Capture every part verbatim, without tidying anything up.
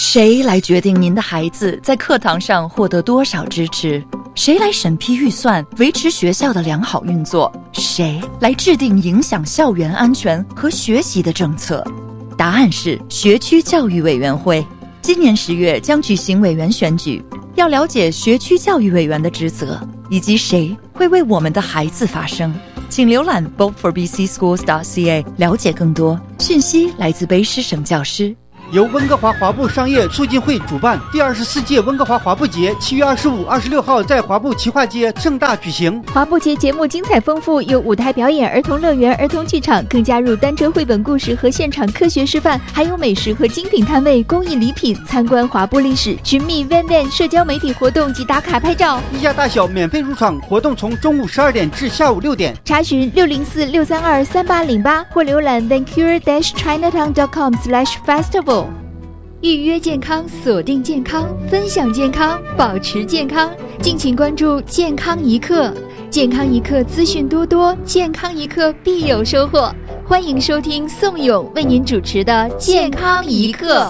谁来决定您的孩子在课堂上获得多少支持？谁来审批预算，维持学校的良好运作？谁来制定影响校园安全和学习的政策？答案是学区教育委员会。今年十月将举行委员选举，要了解学区教育委员的职责，以及谁会为我们的孩子发声。请浏览 vote for b c schools dot c a 了解更多讯息。来自卑诗省教师。 由温哥华华埠商业促进会主办，第二十四届温哥华华埠节七月二十五、二十六号在华埠旗化街盛大举行。 华埠节节目精彩丰富，有舞台表演、儿童乐园、儿童剧场，更加入单车绘本故事和现场科学示范，还有美食和精品摊位、公益礼品，参观华埠历史，寻觅 Van Van 社交媒体活动及打卡拍照。 一家大小免费入场，活动从中午十二点至下午六点。 查询六零四六三二三八零八或浏览 vancouver dash chinatown dot com slash festival。预约健康，锁定健康，分享健康，保持健康。敬请关注健康一刻，健康一刻资讯多多，健康一刻必有收获。欢迎收听宋勇为您主持的健康一刻。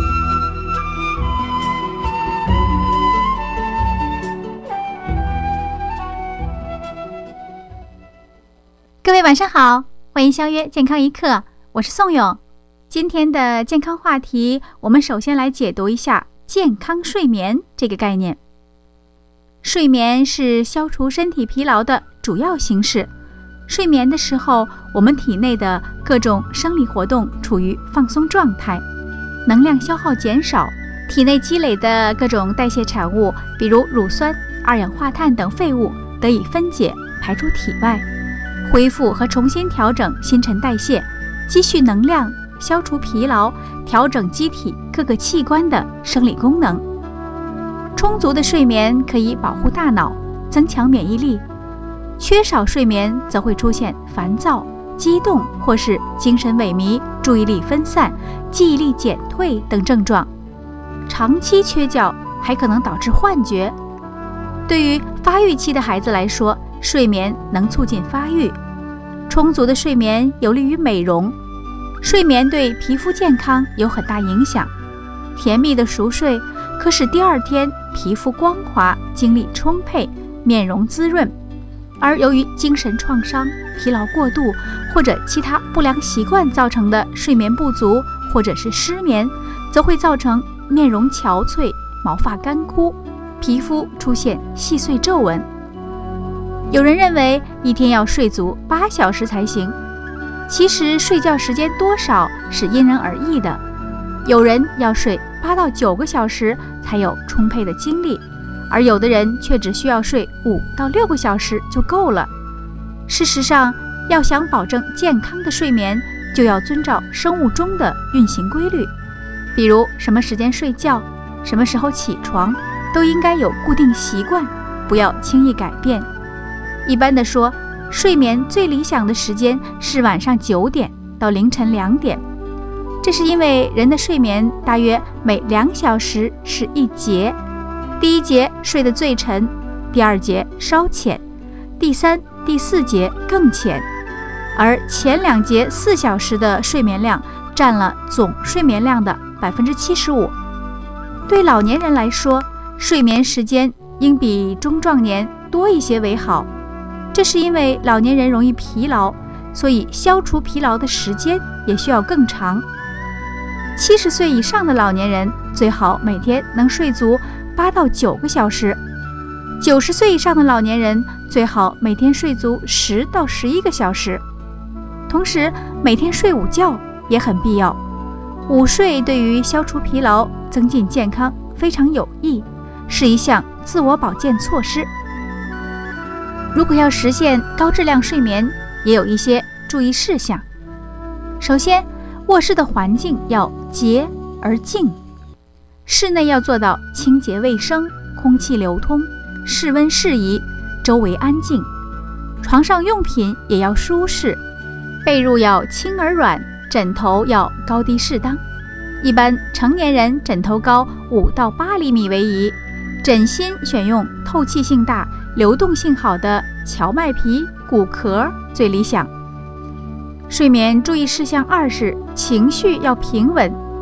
各位晚上好，欢迎相约健康一刻，我是宋勇。今天的健康话题，我们首先来解读一下健康睡眠这个概念。睡眠是消除身体疲劳的主要形式。睡眠的时候，我们体内的各种生理活动处于放松状态，能量消耗减少，体内积累的各种代谢产物，比如乳酸、二氧化碳等废物得以分解排出体外，恢复和重新调整新陈代谢，积蓄能量，消除疲劳，调整机体各个器官的生理功能。充足的睡眠可以保护大脑，增强免疫力。缺少睡眠则会出现烦躁、激动或是精神萎靡、注意力分散、记忆力减退等症状。长期缺觉还可能导致幻觉。对于发育期的孩子来说，睡眠能促进发育。充足的睡眠有利于美容。睡眠对皮肤健康有很大影响，甜蜜的熟睡可使第二天皮肤光滑、精力充沛、面容滋润。而由于精神创伤、疲劳过度或者其他不良习惯造成的睡眠不足或者是失眠，则会造成面容憔悴、毛发干枯、皮肤出现细碎皱纹。有人认为一天要睡足八小时才行，其实睡觉时间多少是因人而异的，有人要睡八到九个小时才有充沛的精力，而有的人却只需要睡五到六个小时就够了。事实上，要想保证健康的睡眠，就要遵照生物钟的运行规律，比如什么时间睡觉，什么时候起床，都应该有固定习惯，不要轻易改变。一般的说，睡眠最理想的时间是晚上九点到凌晨两点，这是因为人的睡眠大约每两小时是一节，第一节睡得最沉，第二节稍浅，第三、第四节更浅，而前两节四小时的睡眠量占了总睡眠量的百分之七十五。对老年人来说，睡眠时间应比中壮年多一些为好。这是因为老年人容易疲劳，所以消除疲劳的时间也需要更长。七十岁以上的老年人最好每天能睡足八到九个小时，九十岁以上的老年人最好每天睡足十到十一个小时。同时，每天睡午觉也很必要。午睡对于消除疲劳、增进健康非常有益，是一项自我保健措施。如果要实现高质量睡眠，也有一些注意事项。首先，卧室的环境要洁而静，室内要做到清洁卫生、空气流通、室温适宜、周围安静。床上用品也要舒适，被褥要轻而软，枕头要高低适当。一般成年人枕头高五到八厘米为宜，枕芯选用透气性大、流动性好的荞麦皮、骨壳最理想。睡眠注意事项二是情绪要平稳，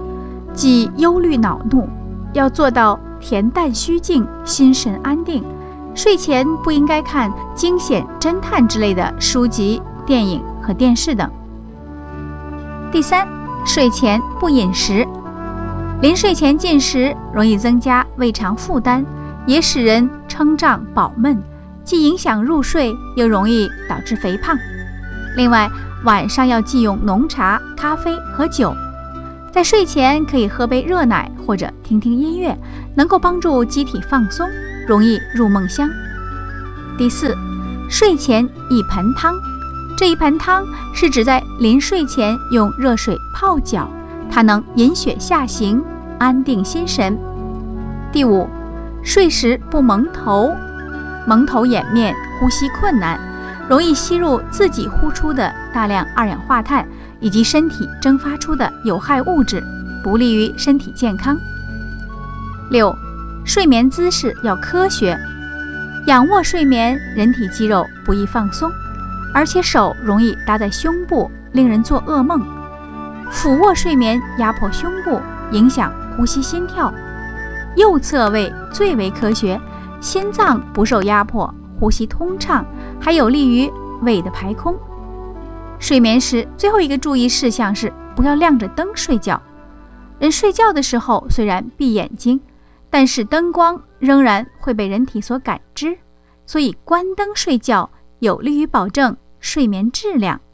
忌忧虑恼怒，要做到恬淡虚静，心神安定。睡前不应该看惊险、侦探之类的书籍、电影和电视等。第三，睡前不饮食。临睡前进食容易增加胃肠负担，也使人撑胀饱闷，既影响入睡，又容易导致肥胖。另外，晚上要忌用浓茶、咖啡和酒。在睡前可以喝杯热奶或者听听音乐，能够帮助机体放松，容易入梦乡。第四，睡前一盆汤。这一盆汤是指在临睡前用热水泡脚，它能引血下行，安定心神。第五，睡时不蒙头。蒙头掩面，呼吸困难，容易吸入自己呼出的大量二氧化碳以及身体蒸发出的有害物质，不利于身体健康。六，睡眠姿势要科学。仰卧睡眠，人体肌肉不易放松，而且手容易搭在胸部，令人做噩梦。俯卧睡眠压迫胸部，影响呼吸心跳。右侧位最为科学，心脏不受压迫，呼吸通畅，还有利于胃的排空。睡眠时最后一个注意事项是不要亮着灯睡觉。人睡觉的时候虽然闭眼睛，但是灯光仍然会被人体所感知，所以关灯睡觉有利于保证睡眠质量。